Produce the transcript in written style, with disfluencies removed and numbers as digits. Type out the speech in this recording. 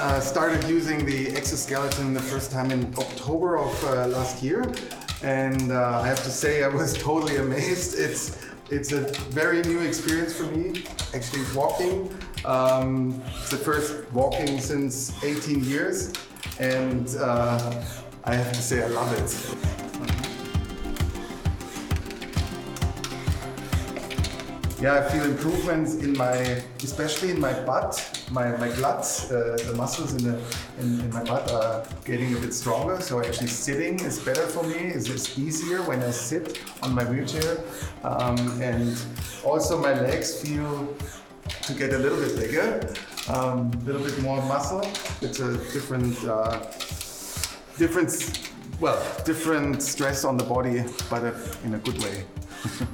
started using the exoskeleton the first time in October of last year, and I have to say I was totally amazed. It's a very new experience for me, actually walking. It's the first walking since 18 years, and I have to say I love it. Yeah, I feel improvements in especially in my butt, my glutes, the muscles in my butt are getting a bit stronger. So actually sitting is better for me. It's easier when I sit on my wheelchair, and also my legs feel to get a little bit bigger, a little bit more muscle. It's a different stress on the body, but in a good way.